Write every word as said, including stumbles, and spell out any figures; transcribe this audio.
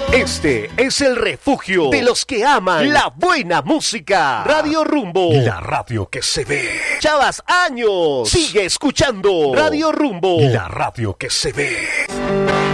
Este es el refugio de los que aman la buena música. Radio Rumbo, la radio que se ve. Chavas años, sigue escuchando Radio Rumbo, la radio que se ve.